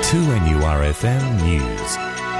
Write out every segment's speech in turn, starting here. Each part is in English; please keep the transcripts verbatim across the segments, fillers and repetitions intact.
two N U R F M News.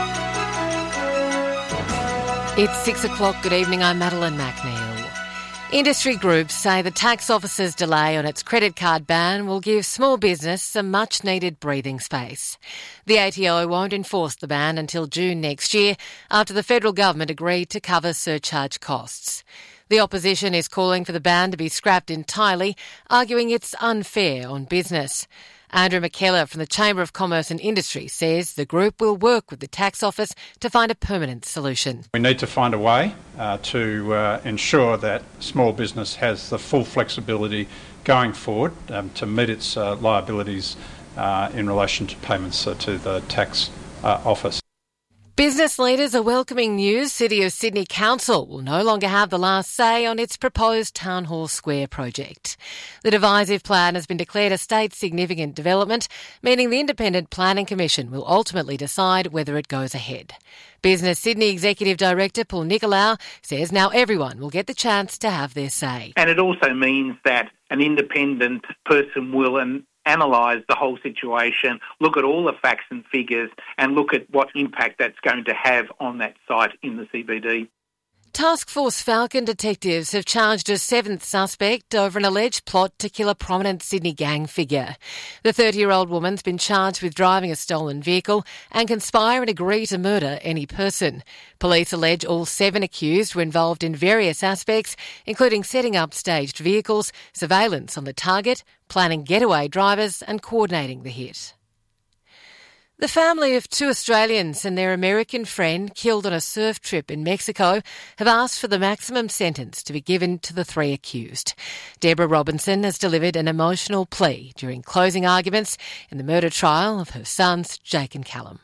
It's six o'clock. Good evening. I'm Madeline McNeil. Industry groups say the tax office's delay on its credit card ban will give small business some much-needed breathing space. The A T O won't enforce the ban until June next year after the federal government agreed to cover surcharge costs. The opposition is calling for the ban to be scrapped entirely, arguing it's unfair on business. Andrew McKellar from the Chamber of Commerce and Industry says the group will work with the tax office to find a permanent solution. We need to find a way uh, to uh, ensure that small business has the full flexibility going forward um, to meet its uh, liabilities uh, in relation to payments uh, to the tax uh, office. Business leaders are welcoming news. City of Sydney Council will no longer have the last say on its proposed Town Hall Square project. The divisive plan has been declared a state significant development, meaning the Independent Planning Commission will ultimately decide whether it goes ahead. Business Sydney Executive Director Paul Nicolau says now everyone will get the chance to have their say. And it also means that an independent person will an analyse the whole situation, look at all the facts and figures and look at what impact that's going to have on that site in the C B D. Task Force Falcon detectives have charged a seventh suspect over an alleged plot to kill a prominent Sydney gang figure. The thirty-year-old woman's been charged with driving a stolen vehicle and conspire and agree to murder any person. Police allege all seven accused were involved in various aspects, including setting up staged vehicles, surveillance on the target, planning getaway drivers and coordinating the hit. The family of two Australians and their American friend killed on a surf trip in Mexico have asked for the maximum sentence to be given to the three accused. Deborah Robinson has delivered an emotional plea during closing arguments in the murder trial of her sons, Jake and Callum.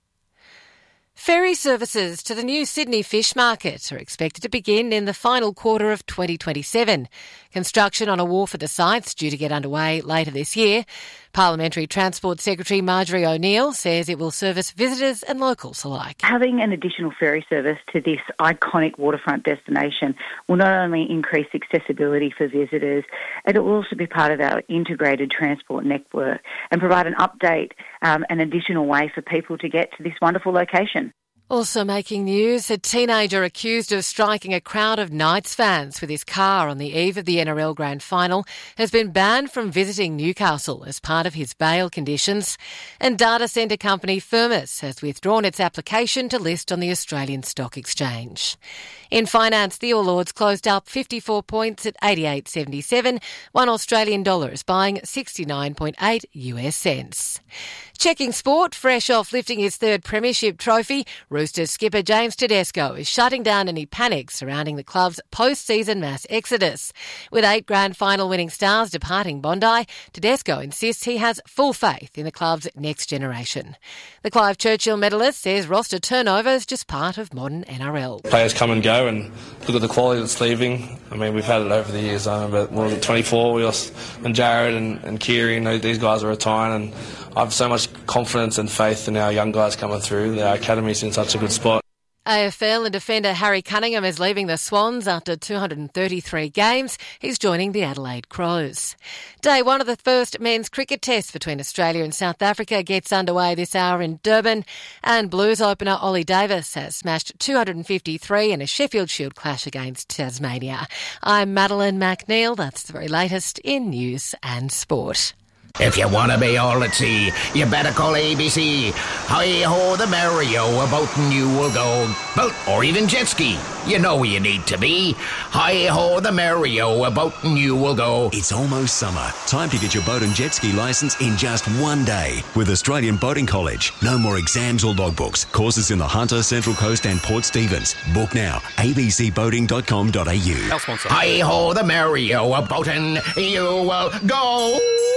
Ferry services to the new Sydney Fish Market are expected to begin in the final quarter of twenty twenty-seven. Construction on a wharf at the site's due to get underway later this year. Parliamentary Transport Secretary Marjorie O'Neill says it will service visitors and locals alike. Having an additional ferry service to this iconic waterfront destination will not only increase accessibility for visitors, it will also be part of our integrated transport network and provide an update, um, an additional way for people to get to this wonderful location. Also making news, a teenager accused of striking a crowd of Knights fans with his car on the eve of the N R L Grand Final has been banned from visiting Newcastle as part of his bail conditions. And data centre company Firmus has withdrawn its application to list on the Australian Stock Exchange. In finance, the All Ords closed up fifty-four points at eighty-eight seventy-seven, one Australian dollar is buying sixty-nine point eight U S cents. Checking sport, fresh off lifting his third premiership trophy, Roosters skipper James Tedesco is shutting down any panic surrounding the club's post-season mass exodus. With eight grand final winning stars departing Bondi, Tedesco insists he has full faith in the club's next generation. The Clive Churchill medalist says roster turnover is just part of modern N R L. Players come and go, and look at the quality that's leaving. I mean, we've had it over the years. I remember when I was at twenty-four, we lost and Jared and, and Kiri, and these guys are retiring, and I have so much confidence and faith in our young guys coming through. Our academy's in such a good spot. A F L and defender Harry Cunningham is leaving the Swans after two hundred thirty-three games. He's joining the Adelaide Crows. Day one of the first men's cricket test between Australia and South Africa gets underway this hour in Durban. And Blues opener Ollie Davis has smashed two hundred fifty-three in a Sheffield Shield clash against Tasmania. I'm Madeline McNeil. That's the very latest in news and sport. If you want to be all at sea, you better call A B C. Hi-ho the merry-o, a boatin' you will go. Boat or even jet ski, you know where you need to be. Hi-ho the merry-o, a boatin' you will go. It's almost summer. Time to get your boat and jet ski licence in just one day with Australian Boating College. No more exams or logbooks. Courses in the Hunter, Central Coast and Port Stephens. Book now. a b c boating dot com dot a u. Hi-ho the merry-o, a boatin' you will go.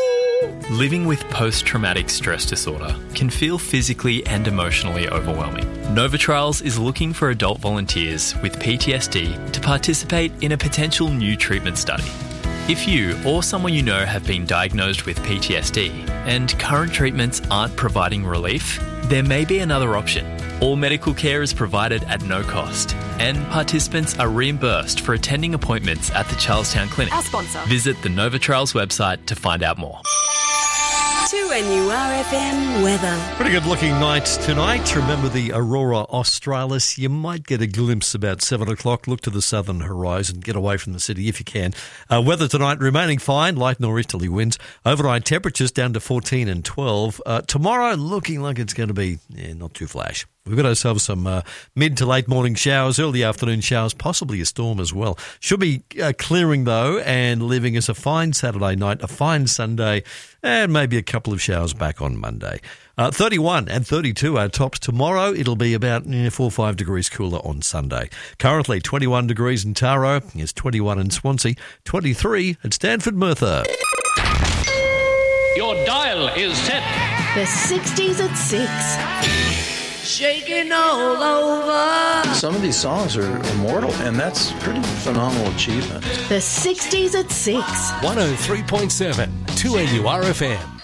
Living with post-traumatic stress disorder can feel physically and emotionally overwhelming. Nova Trials is looking for adult volunteers with P T S D to participate in a potential new treatment study. If you or someone you know have been diagnosed with P T S D and current treatments aren't providing relief, there may be another option. All medical care is provided at no cost, and participants are reimbursed for attending appointments at the Charlestown Clinic. Our sponsor. Visit the Nova Trials website to find out more. two N U R F M weather. Pretty good looking night tonight. Remember the Aurora Australis. You might get a glimpse about seven o'clock. Look to the southern horizon. Get away from the city if you can. Uh, weather tonight remaining fine. Light northeasterly winds. Overnight temperatures down to fourteen and twelve. Uh, tomorrow looking like it's going to be yeah, not too flash. We've got ourselves some uh, mid to late morning showers, early afternoon showers, possibly a storm as well. Should be uh, clearing though and leaving us a fine Saturday night, a fine Sunday, and maybe a couple of showers back on Monday. Uh, thirty-one and thirty-two are tops tomorrow. It'll be about eh, four or five degrees cooler on Sunday. Currently twenty-one degrees in Taro, it's twenty-one in Swansea, twenty-three at Stanford Merthyr. Your dial is set. The sixties at six. Shaking all over. Some of these songs are immortal, and that's pretty phenomenal achievement. The sixties at six. one oh three point seven, two N U R F M.